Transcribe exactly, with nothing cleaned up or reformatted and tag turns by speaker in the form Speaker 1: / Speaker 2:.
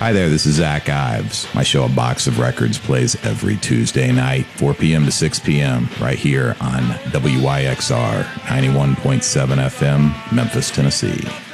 Speaker 1: Hi there, this is Zach Ives. My show, A Box of Records, plays every Tuesday night, four p.m. to six p.m., right here on W Y X R ninety-one point seven F M, Memphis, Tennessee.